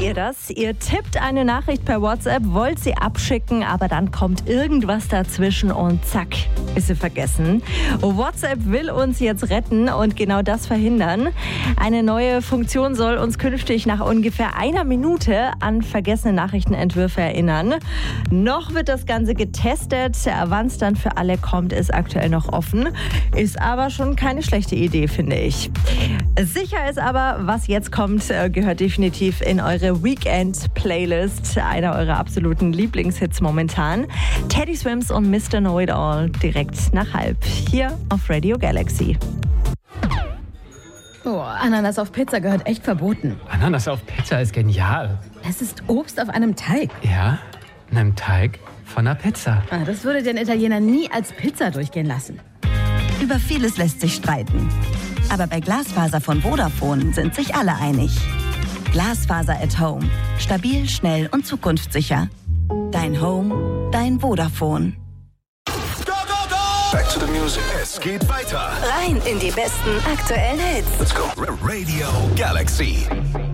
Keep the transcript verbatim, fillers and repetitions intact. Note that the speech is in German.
ihr das? Ihr tippt eine Nachricht per WhatsApp, wollt sie abschicken, aber dann kommt irgendwas dazwischen und zack, ist sie vergessen. WhatsApp will uns jetzt retten und genau das verhindern. Eine neue Funktion soll uns künftig nach ungefähr einer Minute an vergessene Nachrichtenentwürfe erinnern. Noch wird das Ganze getestet. Wann es dann für alle kommt, ist aktuell noch offen. Ist aber schon keine schlechte Idee, finde ich. Sicher ist aber, was jetzt kommt, gehört definitiv in eure Weekend-Playlist. Einer eurer absoluten Lieblingshits momentan. Teddy Swims und Mister Know-It-All direkt nach halb. Hier auf Radio Galaxy. Oh, Ananas auf Pizza gehört echt verboten. Ananas auf Pizza ist genial. Es ist Obst auf einem Teig. Ja, einem Teig von einer Pizza. Ah, das würde den Italiener nie als Pizza durchgehen lassen. Über vieles lässt sich streiten. Aber bei Glasfaser von Vodafone sind sich alle einig. Glasfaser at Home. Stabil, schnell und zukunftssicher. Dein Home, dein Vodafone. Back to the music. Es geht weiter. Rein in die besten aktuellen Hits. Let's go. Radio Galaxy.